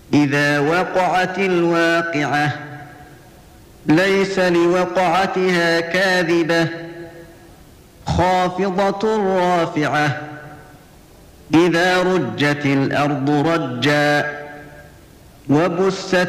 إذا وقعت الواقعة ليس لوقعتها كاذبة خافضة رافعة إذا رجت الأرض رجا وبست